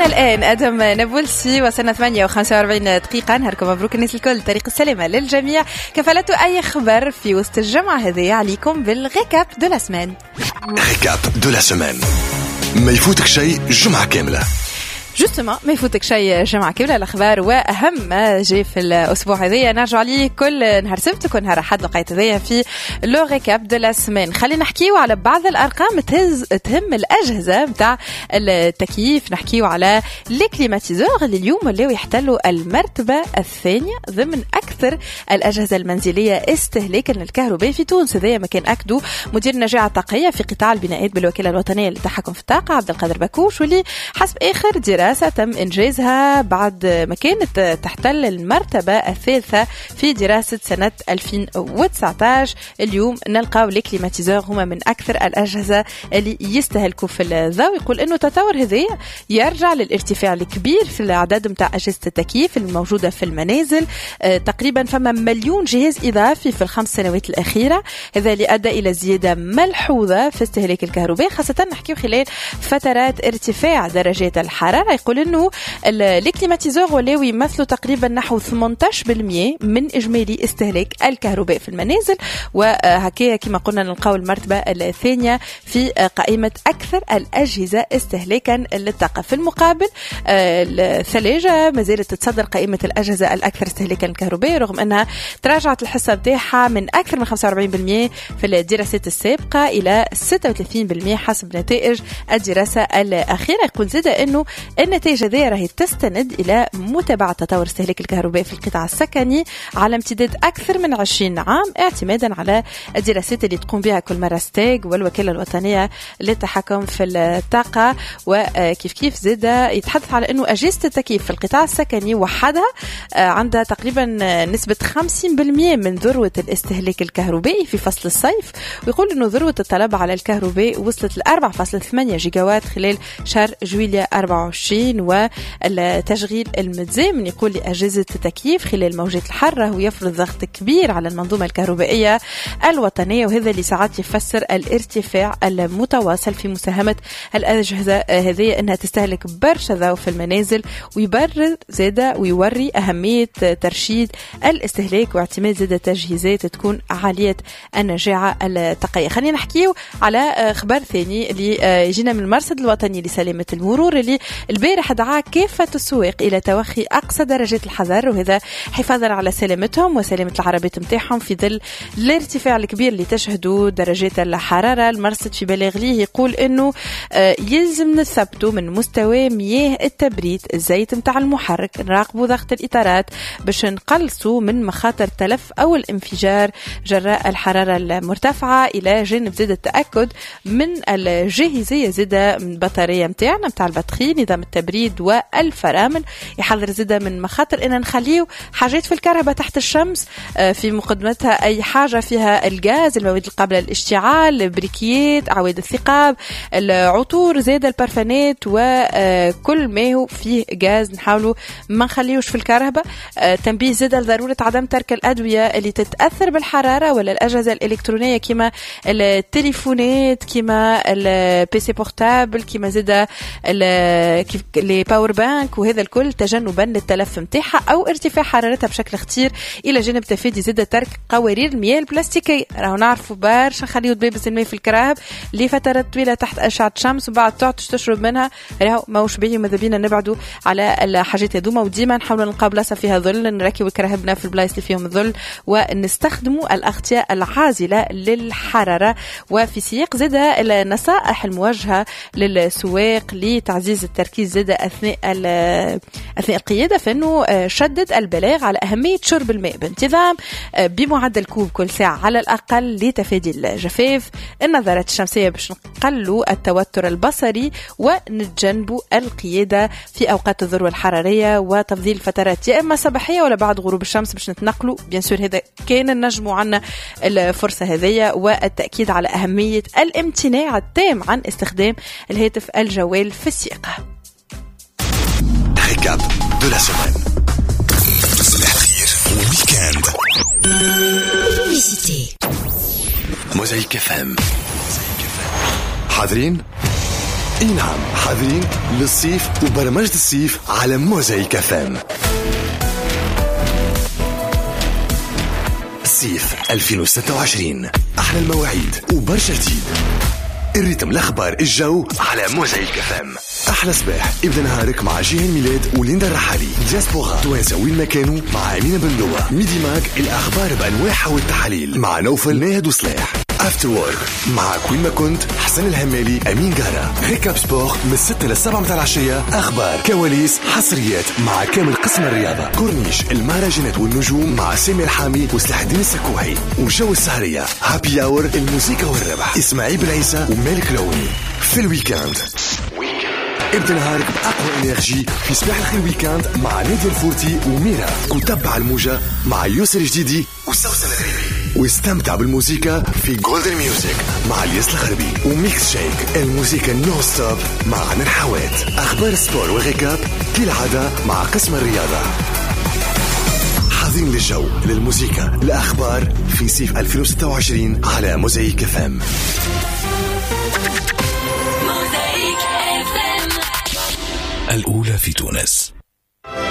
معنا الآن أدم نابلسي، وصلنا 48 دقيقة. نهاركم مبروك الناس الكل، طريق السلامة للجميع. كفلتوا أي خبر في وسط الجمعة هذه عليكم بالغيكاب دو لا سمان. غيكاب دو لا سمان، ما يفوتك شيء جمعة كاملة. جوستما ما يفوتك شيء جمعة كاملة. الأخبار وأهم ما جاء في الأسبوع هذايا نرجع عليه كل نهار سبت وكل نهار أحد لقيت هذايا في لو ريكاب دو لا سمان. خلينا نحكيو على بعض الأرقام تهم الأجهزة متاع التكييف. نحكيو على لي كليماتيزور اللي اليوم ولاو يحتلوا المرتبة الثانية ضمن أكثر الأجهزة المنزلية استهلاكا للكهرباء في تونس. هذايا ما كان أكدو مدير النجاعة الطاقية في قطاع البناءات بالوكالة الوطنية للتحكم في الطاقة عبد القادر باكوش، واللي حسب آخر دراسة تم إنجازها بعد ما كانت تحتل المرتبة الثالثة في دراسة سنة 2019. اليوم نلقاو لي كليماتيزور هما من أكثر الأجهزة اللي يستهلكوا في الضوء. يقول إنه تطور هذا يرجع للارتفاع الكبير في الأعداد متاع أجهزة التكييف الموجودة في المنازل. تقريبا فما مليون جهاز إضافي في ال5 سنوات الأخيرة، هذا اللي أدى إلى زيادة ملحوظة في استهلاك الكهرباء، خاصة نحكيو خلال فترات ارتفاع درجات الحرارة. يقول إنه لي كليماتيزور ولاو يمثلوا تقريبا نحو 18% من إجمالي استهلاك الكهرباء في المنازل، وهكذا كما قلنا نلقاو المرتبة الثانية في قائمة أكثر الأجهزة استهلاكا للطاقة. في المقابل الثلاجة ما زالت تتصدر قائمة الأجهزة الأكثر استهلاكا للكهرباء، رغم أنها تراجعت الحصة بتاعها من أكثر من 45% في الدراسات السابقة إلى 36% حسب نتائج الدراسة الأخيرة. يقول زاد أنه النتائج هذه راهي تستند إلى متابعة تطور استهلاك الكهرباء في القطاع السكني على امتداد أكثر من 20 عام، اعتمادا على الدراسات اللي تقوم بها كل مرة ستاغ والوكالة الوطنية للتحكم في الطاقة. وكيف كيف زاد يتحدث على أنه أجهزة التكييف في القطاع السكني وحدها عندها تقريبا نسبة 50% من ذروة الاستهلاك الكهربائي في فصل الصيف، ويقول أنه ذروة الطلب على الكهرباء وصلت ل 4.8 جيجاوات خلال شهر جويلية 24. والتشغيل المتزامن يقول لأجهزة التكييف خلال موجة الحر راهو يفرض ضغط كبير على المنظومة الكهربائية الوطنية، وهذا اللي ساعات يفسر الارتفاع المتواصل في مساهمة الأجهزة هذه أنها تستهلك برشا ضوء في المنازل، ويبرر زادة ويوري أهمية ترشيد الاستهلاك واعتماد زادة تجهيزات تكون عالية النجاعة الطاقية. خلينا نحكيو على خبر ثاني اللي يجينا من المرصد الوطني لسلامة المرور، اللي البارح دعا كافة السواق إلى توخي أقصى درجات الحذر، وهذا حفاظا على سلامتهم وسلامة العربيات متاعهم في ظل الارتفاع الكبير اللي تشهدوا درجات الحرارة. المرصد في بلاغ ليه يقول إنه يلزم نثبتوا من مستوى مياه التبريد الزيت متاع المحرك، نراقبوا ضغط الإطارات باش نقلصوا من مخاطر تلف أو الانفجار جراء الحرارة المرتفعة، إلى جانب زاد التأكد من الجاهزية زادة من البطارية متاعنا متاع البطارية، نظام التبريد والفرامل. يحذر زادة من مخاطر إن نخليو حاجات في الكهرباء تحت الشمس في مقدمتها أي حاجة فيها الغاز، المواد القابلة للاشتعال، البريكيات، عواد الثقاب، العطور، زادة البرفانات، وكل ما هو فيه غاز نحاولوا ما نخليوش في الكهرباء. تنبيه زادة لضرورة عدم ترك الأدوية اللي تتأثر بالحرارة ولا الأجهزة الإلكترونية كما التليفونات، كما البيسي بورتابل، كما زادة لي باور بانك، وهذا الكل تجنبا للتلف متاعها او ارتفاع حرارتها بشكل خطير، الى جانب تفادي زاد ترك قوارير المياه البلاستيكيه. راهو نعرفوا برشا نخليو دبابز الماء في الكراهب لفترات طويله تحت اشعه الشمس وبعد تعطش تشرب منها، راهو ماهوش باهي. ماذا بينا نبعدوا على الحاجات هذوما، وديما نحاولوا نلقاو بلاصه فيها ظل، نركبوا كراهبنا في البلايص اللي فيهم ظل، ونستخدموا الاغطيه العازله للحراره. وفي سياق زاد النصائح الموجهه للسواق لتعزيز التركيز زاد أثناء القيادة، فإنه شدد البلاغ على أهمية شرب الماء بانتظام بمعدل كوب كل ساعة على الأقل لتفادي الجفاف، النظارات الشمسية باش نقلوا التوتر البصري ونتجنبوا القيادة في أوقات الذروة الحرارية، وتفضيل فترات يا إما صباحية ولا بعد غروب الشمس باش نتنقلوا. بيان سور هذا كان نجموا عنا الفرصة هذية، والتأكيد على أهمية الامتناع التام عن استخدام الهاتف الجوال في السياقة. غيكاب دو لا سمان، الأخير ويكاند. موزايك FM. حاضرين؟ اي نعم، حاضرين للصيف وبرمجة الصيف على موزايك FM. صيف 2026 أحلى المواعيد وبرشا جديد. الريتم، الأخبار، الجو على موزايك FM. أحلى صباح ابدأ نهارك مع جيهان ميلاد وليندا الرحالي. دياسبورا توانسة وين ما كانوا مع أمينة بندوة. ميدي ماك الأخبار بأنواعها والتحاليل مع نوفل ناهد وصلاح. افتر وورك مع كوين ما كنت حسن الهمالي أمين جارة. ريكاب سبور من 6 ل 7 متاع العشية. أخبار، كواليس، حصريات مع كامل قسم الرياضة. كورنيش، المهرجانات والنجوم مع سامي الحامي وسلاح الدين السكوحي. وجو السهرية هابي اور، الموسيقى والربح إسماعيل بالعيسى ومالك لوني. في الويكاند ابدأ نهارك بأقوى انرجي في صباح الخير ويكاند مع نادية الفورتي وميرا. وتبع الموجة مع يوسر الجديدي وسوسن الغريبي. واستمتع بالموسيقى في جولدن ميوزك مع الياس الغربي. وميكس شيك، الموسيقى نو ستوب مع عنان حوات. أخبار السبور والريكاب كالعادة مع قسم الرياضة. حاضرين للجو، للموسيقى، الأخبار في صيف 2026 على موزايك FM. الأولى في تونس.